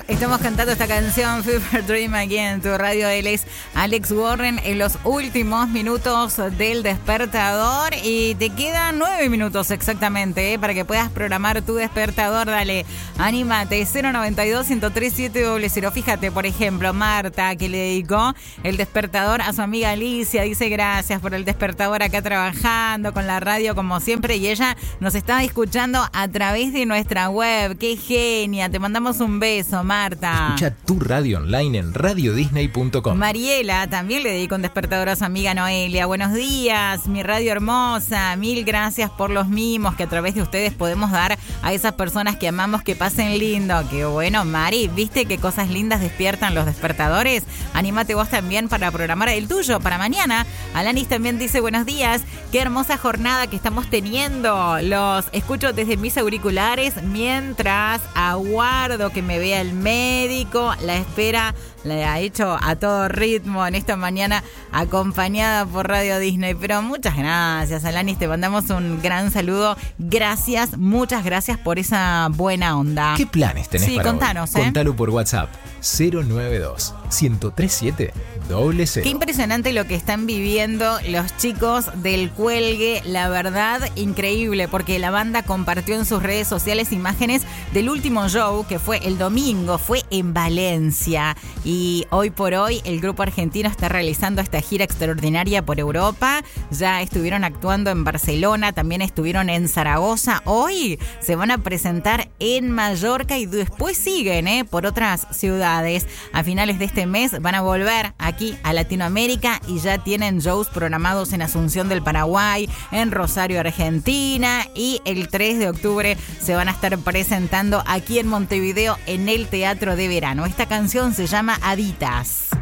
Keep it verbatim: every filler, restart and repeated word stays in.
Estamos cantando esta canción Fever Dream aquí en tu radio. Él es Alex Warren en los últimos minutos del despertador y te quedan nueve minutos exactamente, ¿eh? Para que puedas programar tu despertador. Dale, anímate. Cero noventa y dos, ciento tres, siete cero cero. Fíjate, por ejemplo, Marta, que le dedicó el despertador a su amiga Alicia, dice gracias por el despertador acá trabajando con la radio como siempre, y ella nos estaba escuchando a través de nuestra web. ¡Qué genia! Te mandamos un beso, Marta. Escucha tu radio online en radio disney punto com. Mariela también le dedicó un despertador a su amiga Noelia. Buenos días, mi radio hermosa. Mil gracias por los mimos que a través de ustedes podemos dar a esas personas que amamos. Que pasen lindo. Qué bueno, Mari. ¿Viste qué cosas lindas despiertan los despertadores? Anímate vos también para programar el tuyo para mañana. Alanis también dice buenos días. Qué hermosa jornada que estamos teniendo. Los escucho desde mis auriculares mientras aguardo que me vea el médico. La espera la ha hecho a todo ritmo en esta mañana acompañada por Radio Disney. Pero muchas gracias, Alanis. Te mandamos un gran saludo. Gracias, muchas gracias por esa buena onda. ¿Qué planes tenés sí, para contanos, hoy? ¿eh? Contalo por WhatsApp. cero nueve dos, ciento tres siete, doble cero. Qué impresionante lo que están viviendo los chicos del Cuelgue, la verdad, increíble, porque la banda compartió en sus redes sociales imágenes del último show que fue el domingo, fue en Valencia, y hoy por hoy el grupo argentino está realizando esta gira extraordinaria por Europa. Ya estuvieron actuando en Barcelona, también estuvieron en Zaragoza, hoy se van a presentar en Mallorca y después siguen ¿eh? por otras ciudades. A finales de este mes van a volver aquí a Latinoamérica y ya tienen shows programados en Asunción del Paraguay, en Rosario, Argentina, y el tres de octubre se van a estar presentando aquí en Montevideo en el Teatro de Verano. Esta canción se llama Aditas.